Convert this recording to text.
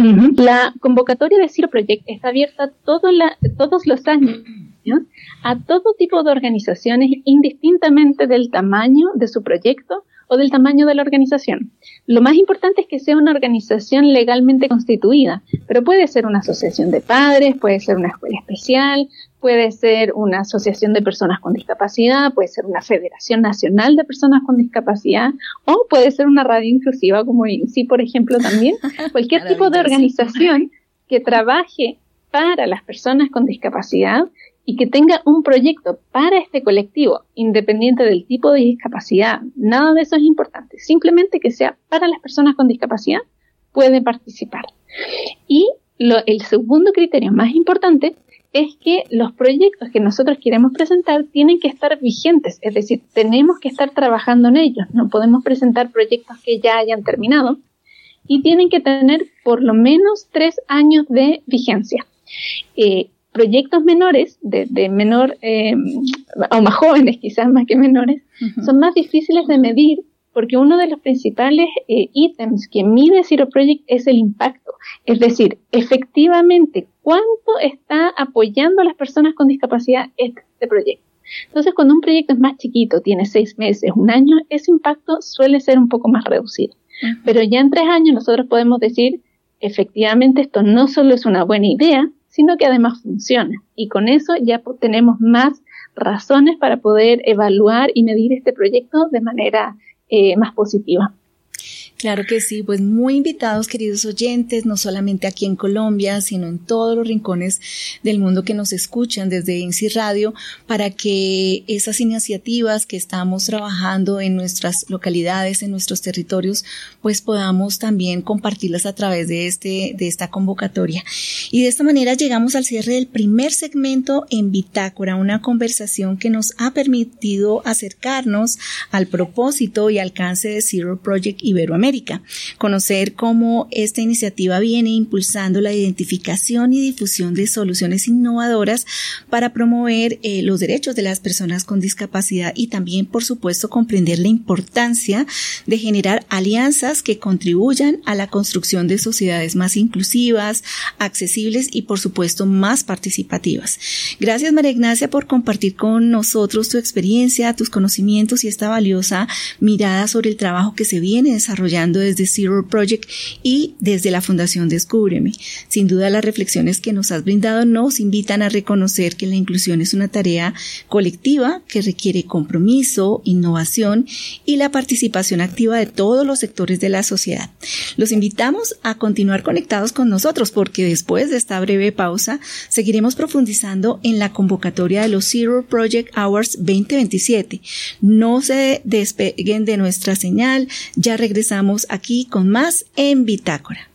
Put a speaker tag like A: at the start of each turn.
A: La convocatoria de Zero Project está abierta todos los años a todo tipo de organizaciones, indistintamente del tamaño de su proyecto o del tamaño de la organización. Lo más importante es que sea una organización legalmente constituida, pero puede ser una asociación de padres, puede ser una escuela especial, puede ser una asociación de personas con discapacidad, puede ser una federación nacional de personas con discapacidad, o puede ser una radio inclusiva como INSI, por ejemplo, también. Cualquier tipo de organización que trabaje para las personas con discapacidad y que tenga un proyecto para este colectivo, independiente del tipo de discapacidad, nada de eso es importante, simplemente que sea para las personas con discapacidad, puede participar. Y el segundo criterio más importante es que los proyectos que nosotros queremos presentar tienen que estar vigentes, es decir, tenemos que estar trabajando en ellos, no podemos presentar proyectos que ya hayan terminado y tienen que tener por lo menos 3 años de vigencia. Proyectos menores, de menor, o más jóvenes quizás más que menores, son más difíciles de medir porque uno de los principales ítems que mide Zero Project es el impacto. Es decir, efectivamente, ¿cuánto está apoyando a las personas con discapacidad este proyecto? Entonces, cuando un proyecto es más chiquito, tiene 6 meses, 1 año, ese impacto suele ser un poco más reducido. Pero ya en 3 años nosotros podemos decir, efectivamente, esto no solo es una buena idea, sino que además funciona. Y con eso ya tenemos más razones para poder evaluar y medir este proyecto de manera más positiva.
B: Claro que sí, pues muy invitados, queridos oyentes, no solamente aquí en Colombia, sino en todos los rincones del mundo que nos escuchan desde INSI Radio, para que esas iniciativas que estamos trabajando en nuestras localidades, en nuestros territorios, pues podamos también compartirlas a través de esta convocatoria. Y de esta manera llegamos al cierre del primer segmento en Bitácora, una conversación que nos ha permitido acercarnos al propósito y alcance de Zero Project Iberoamérica. Conocer cómo esta iniciativa viene impulsando la identificación y difusión de soluciones innovadoras para promover los derechos de las personas con discapacidad y también, por supuesto, comprender la importancia de generar alianzas que contribuyan a la construcción de sociedades más inclusivas, accesibles y, por supuesto, más participativas. Gracias, María Ignacia, por compartir con nosotros tu experiencia, tus conocimientos y esta valiosa mirada sobre el trabajo que se viene desarrollando desde Zero Project y desde la Fundación Descúbreme. Sin duda, las reflexiones que nos has brindado nos invitan a reconocer que la inclusión es una tarea colectiva que requiere compromiso, innovación y la participación activa de todos los sectores de la sociedad. Los invitamos a continuar conectados con nosotros porque después de esta breve pausa seguiremos profundizando en la convocatoria de los Zero Project Awards 2027. No se despeguen de nuestra señal, ya regresamos aquí con más en Bitácora.